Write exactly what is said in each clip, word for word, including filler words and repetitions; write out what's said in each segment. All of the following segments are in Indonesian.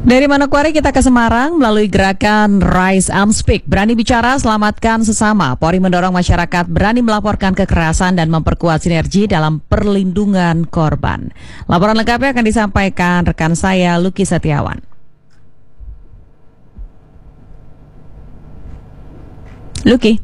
Dari Manokwari kita ke Semarang melalui gerakan Rise and Speak. Berani bicara, selamatkan sesama. Polri mendorong masyarakat berani melaporkan kekerasan dan memperkuat sinergi dalam perlindungan korban. Laporan lengkapnya akan disampaikan rekan saya Lucky Setiawan. Lucky.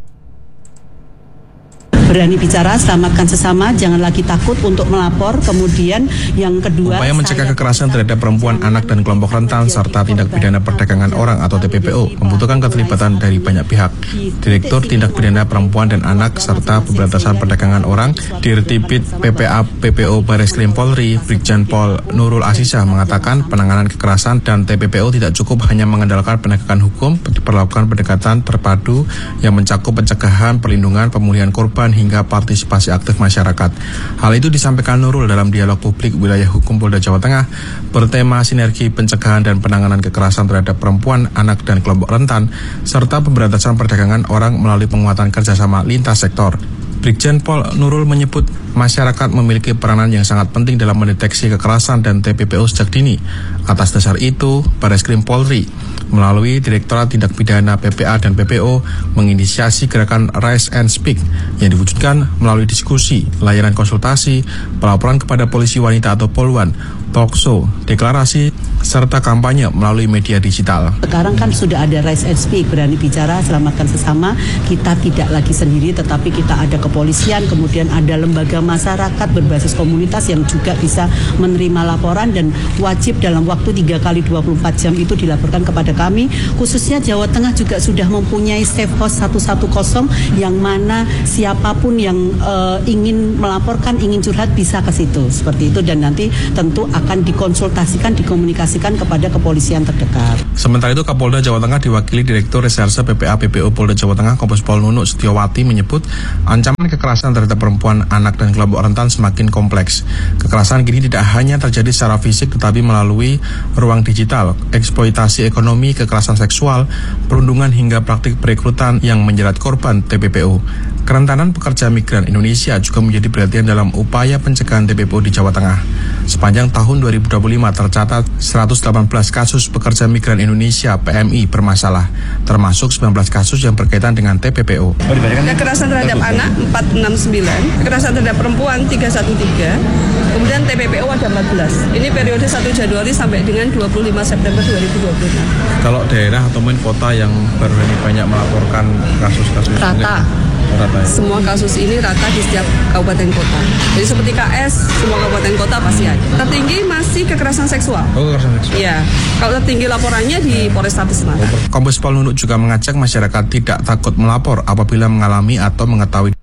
Berani bicara, selamatkan sesama, jangan lagi takut untuk melapor. Kemudian yang kedua, upaya mencegah kekerasan terhadap perempuan, anak, dan kelompok rentan, serta tindak pidana perdagangan orang atau T P P O membutuhkan keterlibatan dari banyak pihak. Direktur Tindak Pidana Perempuan dan Anak serta Pemberantasan Perdagangan Orang, Dirtipid P P A P P O Bareskrim Polri, Brigjen Pol Nurul Asisah mengatakan penanganan kekerasan dan T P P O tidak cukup hanya mengandalkan penegakan hukum, diperlakukan pendekatan terpadu yang mencakup pencegahan, perlindungan, pemulihan korban, hingga partisipasi aktif masyarakat. Hal itu disampaikan Nurul dalam dialog publik wilayah hukum Polda Jawa Tengah bertema sinergi pencegahan dan penanganan kekerasan terhadap perempuan, anak, dan kelompok rentan, serta pemberantasan perdagangan orang melalui penguatan kerjasama lintas sektor. Brigjen Pol Nurul menyebut masyarakat memiliki peranan yang sangat penting dalam mendeteksi kekerasan dan T P P O sejak dini. Atas dasar itu, Bareskrim Polri melalui Direktorat Tindak Pidana P P A dan P P O menginisiasi gerakan Rise and Speak yang diwujudkan melalui diskusi, layanan konsultasi, pelaporan kepada polisi wanita atau Polwan, talkshow, deklarasi, serta kampanye melalui media digital. Sekarang kan sudah ada Rise and Speak, berani bicara, selamatkan sesama. Kita tidak lagi sendiri, tetapi kita ada kepolisian, kemudian ada lembaga masyarakat berbasis komunitas yang juga bisa menerima laporan dan wajib dalam waktu tiga kali dua puluh empat jam itu dilaporkan kepada kami. Khususnya Jawa Tengah juga sudah mempunyai Safe House seratus sepuluh yang mana siapapun yang uh, ingin melaporkan, ingin curhat bisa ke situ. Seperti itu, dan nanti tentu akan dikonsultasikan, dikomunikasikan kepada kepolisian terdekat. Sementara itu, Kapolda Jawa Tengah diwakili Direktur Reserse P P A P P O Polda Jawa Tengah Kombes Pol Nunuk Setiawati menyebut ancaman kekerasan terhadap perempuan, anak, dan kelompok rentan semakin kompleks. Kekerasan kini tidak hanya terjadi secara fisik tetapi melalui ruang digital, eksploitasi ekonomi, kekerasan seksual, perundungan hingga praktik perekrutan yang menjerat korban T P P O. Kerentanan pekerja migran Indonesia juga menjadi perhatian dalam upaya pencegahan T P P O di Jawa Tengah. Sepanjang tahun dua ribu dua puluh lima tercatat seratus delapan belas kasus pekerja migran Indonesia P M I bermasalah, termasuk sembilan belas kasus yang berkaitan dengan T P P O. Kekerasan terhadap anak empat enam sembilan, kekerasan terhadap perempuan tiga satu tiga, kemudian T P P O ada empat belas. Ini periode satu Januari sampai dengan dua puluh lima September dua ribu dua puluh enam. Kalau daerah atau mungkin kota yang baru ini banyak melaporkan kasus-kasus rata. Rata ya? Semua kasus ini rata di setiap kabupaten kota. Jadi seperti K S, semua kabupaten kota pasti ada. Tertinggi masih kekerasan seksual. Oh, kekerasan seksual. Iya. Kalau tertinggi laporannya di Polrestabes Semarang. Kombes Pol Nunuk juga mengajak masyarakat tidak takut melapor apabila mengalami atau mengetahui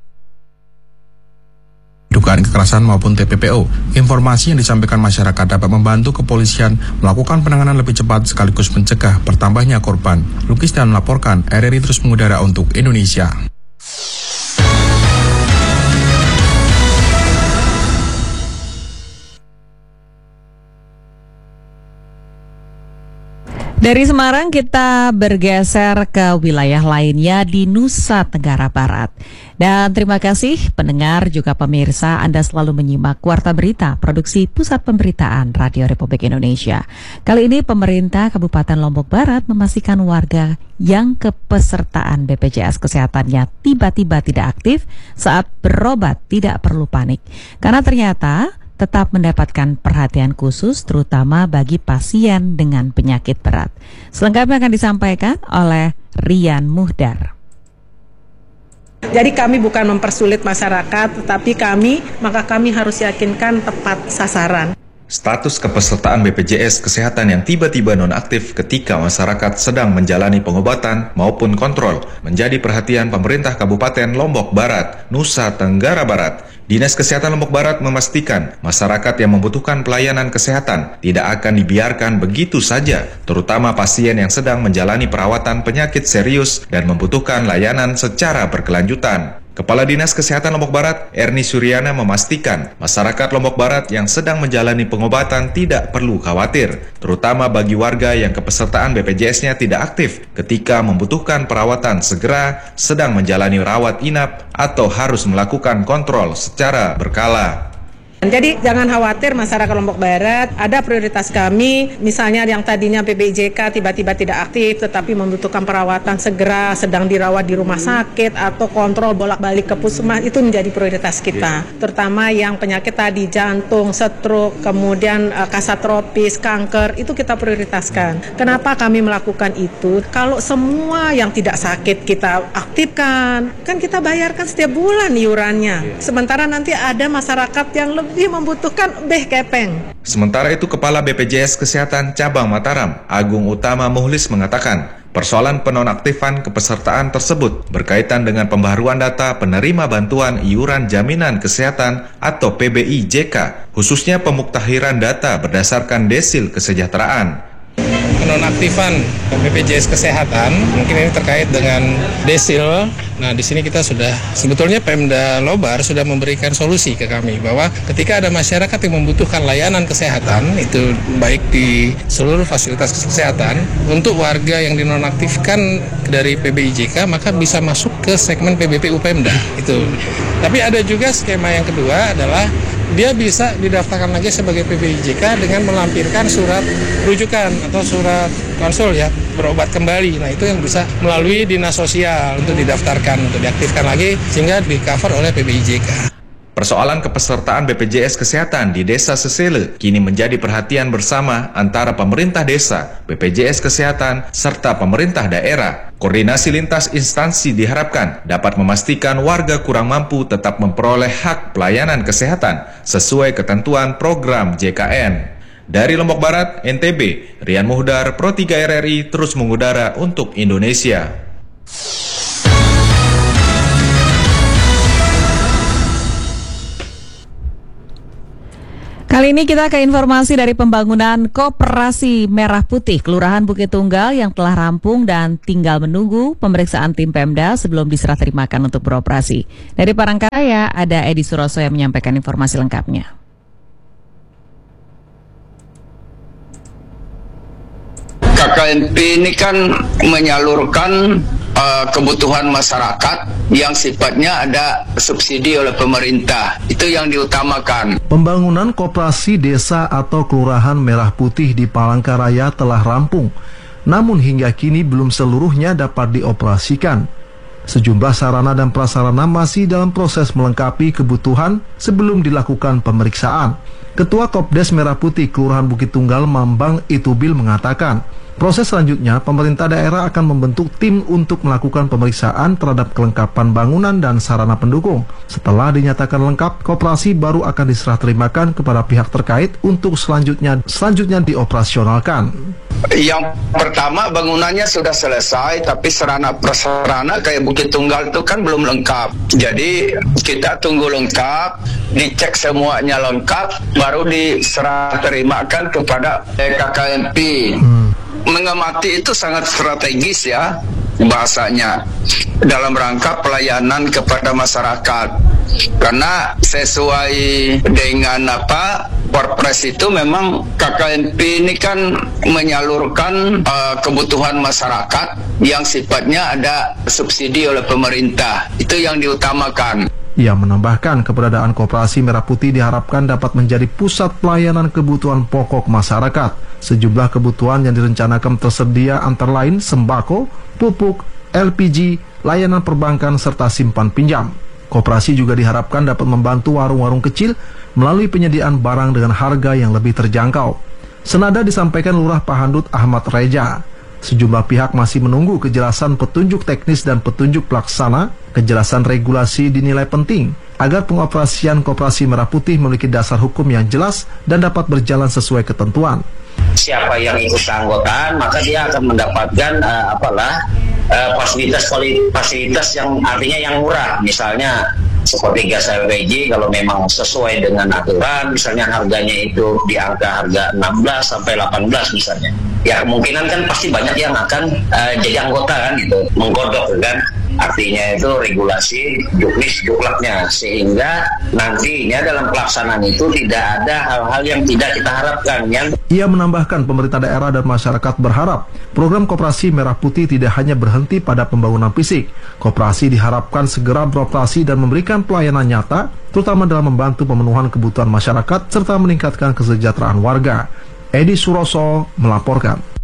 dugaan kekerasan maupun T P P O. Informasi yang disampaikan masyarakat dapat membantu kepolisian melakukan penanganan lebih cepat sekaligus mencegah bertambahnya korban. Lukis dan melaporkan, R R I terus mengudara untuk Indonesia. Dari Semarang kita bergeser ke wilayah lainnya di Nusa Tenggara Barat. Dan terima kasih pendengar juga pemirsa Anda selalu menyimak Warta Berita Produksi Pusat Pemberitaan Radio Republik Indonesia. Kali ini pemerintah Kabupaten Lombok Barat memastikan warga yang kepesertaan B P J S Kesehatannya tiba-tiba tidak aktif saat berobat tidak perlu panik. Karena ternyata tetap mendapatkan perhatian khusus terutama bagi pasien dengan penyakit berat. Selengkapnya akan disampaikan oleh Rian Muhdar. Jadi kami bukan mempersulit masyarakat, tetapi kami, maka kami harus yakinkan tepat sasaran. Status kepesertaan B P J S Kesehatan yang tiba-tiba nonaktif ketika masyarakat sedang menjalani pengobatan maupun kontrol menjadi perhatian pemerintah Kabupaten Lombok Barat, Nusa Tenggara Barat. Dinas Kesehatan Lombok Barat memastikan masyarakat yang membutuhkan pelayanan kesehatan tidak akan dibiarkan begitu saja, terutama pasien yang sedang menjalani perawatan penyakit serius dan membutuhkan layanan secara berkelanjutan. Kepala Dinas Kesehatan Lombok Barat, Erni Suryana memastikan masyarakat Lombok Barat yang sedang menjalani pengobatan tidak perlu khawatir, terutama bagi warga yang kepesertaan B P J S-nya tidak aktif ketika membutuhkan perawatan segera, sedang menjalani rawat inap, atau harus melakukan kontrol secara berkala. Jadi jangan khawatir masyarakat Lombok Barat, ada prioritas kami, misalnya yang tadinya P B J K tiba-tiba tidak aktif tetapi membutuhkan perawatan segera, sedang dirawat di rumah sakit atau kontrol bolak-balik ke puskesmas, itu menjadi prioritas kita. Terutama yang penyakit tadi jantung, stroke, kemudian uh, kasat tropis, kanker, itu kita prioritaskan. Kenapa kami melakukan itu? Kalau semua yang tidak sakit kita aktifkan, kan kita bayarkan setiap bulan iurannya. Sementara nanti ada masyarakat yang lebih lebih membutuhkan beh kepeng. Sementara itu, Kepala B P J S Kesehatan Cabang Mataram, Agung Utama Muhlis mengatakan, persoalan penonaktifan kepesertaan tersebut berkaitan dengan pembaharuan data penerima bantuan iuran jaminan kesehatan atau P B I J K, khususnya pemuktahiran data berdasarkan desil kesejahteraan. Penonaktifan B P J S Kesehatan mungkin ini terkait dengan desil. Nah, di sini kita sudah sebetulnya Pemda Lobar sudah memberikan solusi ke kami bahwa ketika ada masyarakat yang membutuhkan layanan kesehatan, itu baik di seluruh fasilitas kesehatan, untuk warga yang dinonaktifkan dari P B I J K maka bisa masuk ke segmen P B P U Pemda itu. Tapi ada juga skema yang kedua adalah dia bisa didaftarkan lagi sebagai P B I J K dengan melampirkan surat rujukan atau surat konsul ya, berobat kembali. Nah, itu yang bisa melalui dinas sosial untuk didaftarkan, untuk diaktifkan lagi sehingga di-cover oleh P B I J K. Persoalan kepesertaan B P J S Kesehatan di Desa Sesele kini menjadi perhatian bersama antara pemerintah desa, B P J S Kesehatan, serta pemerintah daerah. Koordinasi lintas instansi diharapkan dapat memastikan warga kurang mampu tetap memperoleh hak pelayanan kesehatan sesuai ketentuan program J K N. Dari Lombok Barat, N T B, Rian Muhdar, Pro tiga R R I terus mengudara untuk Indonesia. Kali ini kita ke informasi dari pembangunan Koperasi Merah Putih Kelurahan Bukit Tunggal yang telah rampung dan tinggal menunggu pemeriksaan tim Pemda sebelum diserah terimakan untuk beroperasi. Dari Palangkaraya ada Edi Suroso yang menyampaikan informasi lengkapnya. K K M P ini kan menyalurkan uh, kebutuhan masyarakat yang sifatnya ada subsidi oleh pemerintah. Itu yang diutamakan. Pembangunan koperasi desa atau Kelurahan Merah Putih di Palangkaraya telah rampung, namun hingga kini belum seluruhnya dapat dioperasikan. Sejumlah sarana dan prasarana masih dalam proses melengkapi kebutuhan sebelum dilakukan pemeriksaan. Ketua Kopdes Merah Putih Kelurahan Bukit Tunggal Mambang Itubil mengatakan, proses selanjutnya pemerintah daerah akan membentuk tim untuk melakukan pemeriksaan terhadap kelengkapan bangunan dan sarana pendukung. Setelah dinyatakan lengkap, koperasi baru akan diserah terimakan kepada pihak terkait untuk selanjutnya selanjutnya dioperasionalkan. Yang pertama, bangunannya sudah selesai, tapi sarana prasarana kayak Bukit Tunggal itu kan belum lengkap. Jadi kita tunggu lengkap, dicek semuanya lengkap, baru diserah terimakan kepada K K M P. Hmm. Mengamati itu sangat strategis ya bahasanya, dalam rangka pelayanan kepada masyarakat. Karena sesuai dengan apa Perpres itu memang K K M P ini kan menyalurkan uh, kebutuhan masyarakat yang sifatnya ada subsidi oleh pemerintah. Itu yang diutamakan. Ia menambahkan keberadaan Koperasi Merah Putih diharapkan dapat menjadi pusat pelayanan kebutuhan pokok masyarakat. Sejumlah kebutuhan yang direncanakan tersedia antara lain sembako, pupuk, L P G, layanan perbankan, serta simpan pinjam. Koperasi juga diharapkan dapat membantu warung-warung kecil melalui penyediaan barang dengan harga yang lebih terjangkau. Senada disampaikan Lurah Pahandut Ahmad Reja. Sejumlah pihak masih menunggu kejelasan petunjuk teknis dan petunjuk pelaksana. Kejelasan regulasi dinilai penting agar pengoperasian Koperasi Merah Putih memiliki dasar hukum yang jelas dan dapat berjalan sesuai ketentuan. Siapa yang ikut keanggotaan maka dia akan mendapatkan uh, apalah uh, fasilitas fasilitas yang artinya yang murah, misalnya seperti gas L P G kalau memang sesuai dengan aturan, misalnya harganya itu di angka harga enam belas sampai delapan belas misalnya, ya kemungkinan kan pasti banyak yang akan uh, jadi anggota kan gitu, menggodok kan. Artinya itu regulasi juknis juklaknya, sehingga nantinya dalam pelaksanaan itu tidak ada hal-hal yang tidak kita harapkan. Yang Ia menambahkan pemerintah daerah dan masyarakat berharap program Koperasi Merah Putih tidak hanya berhenti pada pembangunan fisik. Koperasi diharapkan segera beroperasi dan memberikan pelayanan nyata, terutama dalam membantu pemenuhan kebutuhan masyarakat serta meningkatkan kesejahteraan warga. Edi Suroso melaporkan.